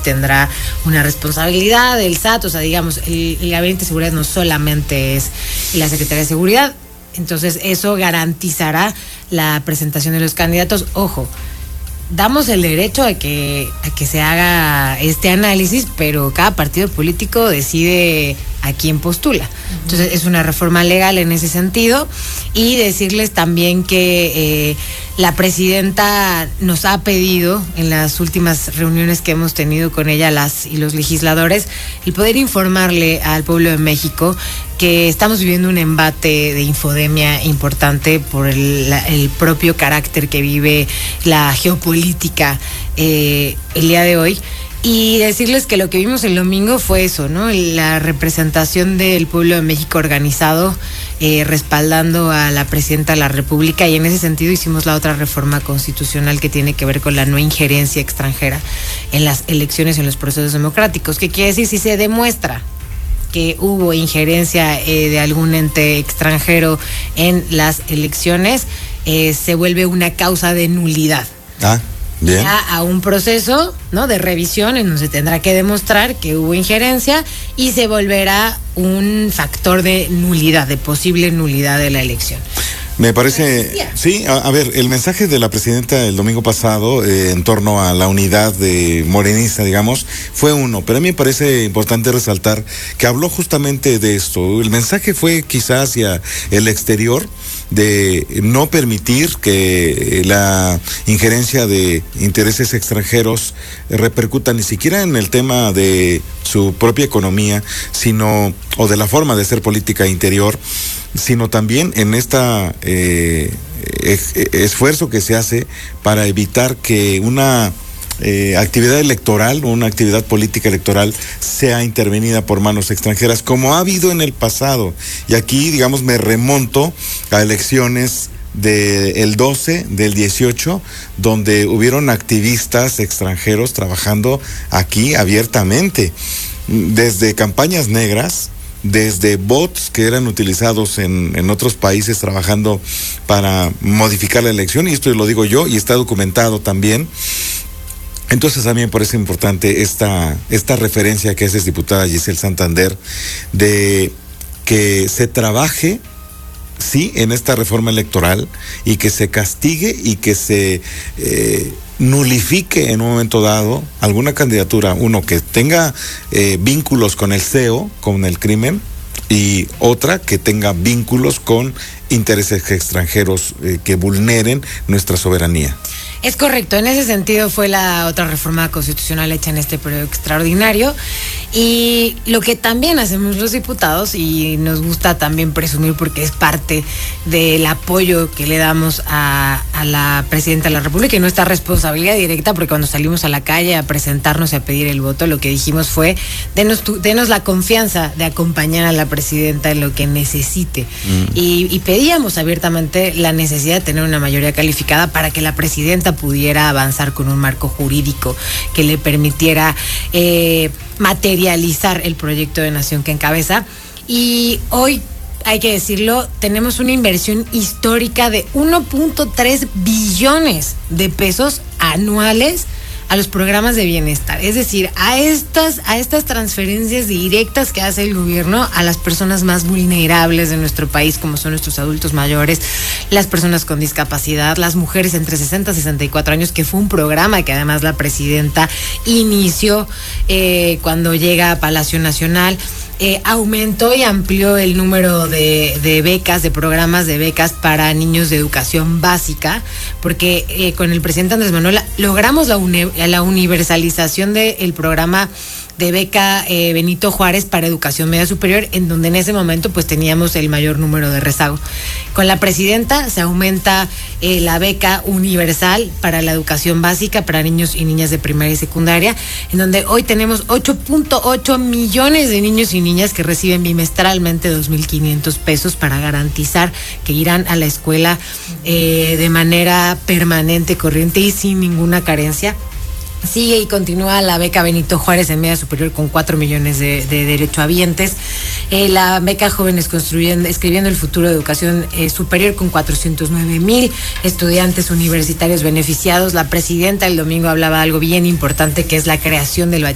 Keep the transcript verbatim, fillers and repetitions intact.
tendrá una responsabilidad, el S A T, o sea, digamos, el, el Gabinete de Seguridad no solamente es la Secretaría de Seguridad, entonces eso garantizará la presentación de los candidatos. Ojo, damos el derecho a que, a que se haga este análisis, pero cada partido político decide a quién postula. Entonces es una reforma legal en ese sentido. Y decirles también que eh, la presidenta nos ha pedido en las últimas reuniones que hemos tenido con ella, las y los legisladores, el poder informarle al pueblo de México que estamos viviendo un embate de infodemia importante por el, la, el propio carácter que vive la geopolítica eh, el día de hoy. Y decirles que lo que vimos el domingo fue eso, ¿no? La representación del pueblo de México organizado, eh, respaldando a la presidenta de la República, y en ese sentido hicimos la otra reforma constitucional que tiene que ver con la no injerencia extranjera en las elecciones, en los procesos democráticos. ¿Qué quiere decir? Si se demuestra que hubo injerencia eh, de algún ente extranjero en las elecciones, eh, se vuelve una causa de nulidad. Ah. Bien. Ya a un proceso, ¿no?, de revisión en donde se tendrá que demostrar que hubo injerencia y se volverá un factor de nulidad, de posible nulidad de la elección. Me parece, sí, a, a ver, el mensaje de la presidenta el domingo pasado eh, en torno a la unidad de morenista, digamos, fue uno, pero a mí me parece importante resaltar que habló justamente de esto. El mensaje fue quizás hacia el exterior, de no permitir que la injerencia de intereses extranjeros repercuta ni siquiera en el tema de su propia economía, sino, o de la forma de hacer política interior, sino también en esta eh, esfuerzo que se hace para evitar que una eh, actividad electoral o una actividad política electoral sea intervenida por manos extranjeras, como ha habido en el pasado. Y aquí, digamos, me remonto a elecciones del doce, del dieciocho, donde hubieron activistas extranjeros trabajando aquí abiertamente, desde campañas negras, desde bots que eran utilizados en, en otros países trabajando para modificar la elección, y esto lo digo yo y está documentado también. Entonces a mí me parece importante esta, esta referencia que hace diputada Giselle Santander, de que se trabaje, sí, en esta reforma electoral, y que se castigue y que se eh, nulifique en un momento dado alguna candidatura, uno que tenga eh, vínculos con el C E O, con el crimen, y otra que tenga vínculos con intereses extranjeros eh, que vulneren nuestra soberanía. Es correcto, en ese sentido fue la otra reforma constitucional hecha en este periodo extraordinario, y lo que también hacemos los diputados, y nos gusta también presumir porque es parte del apoyo que le damos a, a la presidenta de la República y nuestra responsabilidad directa, porque cuando salimos a la calle a presentarnos y a pedir el voto, lo que dijimos fue, denos, tu, denos la confianza de acompañar a la presidenta en lo que necesite, mm. y, y pedíamos abiertamente la necesidad de tener una mayoría calificada para que la presidenta pudiera avanzar con un marco jurídico que le permitiera eh, materializar el proyecto de nación que encabeza. Y hoy, hay que decirlo, tenemos una inversión histórica de uno punto tres billones de pesos anuales a los programas de bienestar, es decir, a estas, a estas transferencias directas que hace el gobierno a las personas más vulnerables de nuestro país, como son nuestros adultos mayores, las personas con discapacidad, las mujeres entre sesenta y sesenta y cuatro años, que fue un programa que además la presidenta inició eh, cuando llega a Palacio Nacional. Eh, aumentó y amplió el número de, de becas, de programas de becas para niños de educación básica, porque eh, con el presidente Andrés Manuel logramos la, uni, la universalización del programa de beca eh, Benito Juárez para educación media superior, en donde en ese momento pues teníamos el mayor número de rezago. Con la presidenta se aumenta eh, la beca universal para la educación básica para niños y niñas de primaria y secundaria, en donde hoy tenemos ocho punto ocho millones de niños y niñas que reciben bimestralmente dos mil quinientos pesos para garantizar que irán a la escuela eh, de manera permanente, corriente y sin ninguna carencia. Sigue y continúa la beca Benito Juárez en media superior con cuatro millones de, de derechohabientes. Eh, la beca Jóvenes Construyendo, Escribiendo el Futuro de Educación eh, Superior con cuatrocientos nueve mil estudiantes universitarios beneficiados. La presidenta el domingo hablaba de algo bien importante, que es la creación del